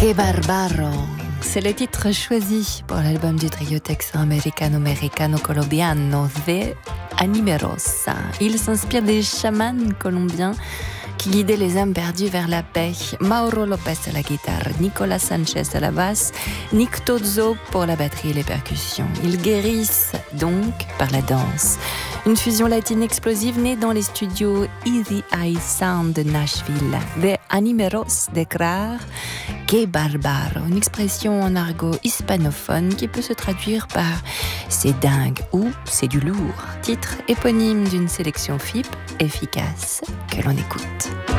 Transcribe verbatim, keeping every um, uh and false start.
Que barbaro! C'est le titre choisi pour l'album du trio texano-americano-colombiano The Animeros. Il s'inspire des chamans colombiens qui guidaient les âmes perdues vers la paix. Mauro Lopez à la guitare, Nicolas Sanchez à la basse, Nick Tozzo pour la batterie et les percussions. Ils guérissent donc par la danse. Une fusion latine explosive née dans les studios Easy Eye Sound de Nashville. The Animeros déclare Que barbaro, une expression en argot hispanophone qui peut se traduire par c'est dingue ou c'est du lourd. Titre éponyme d'une sélection F I P efficace que l'on écoute.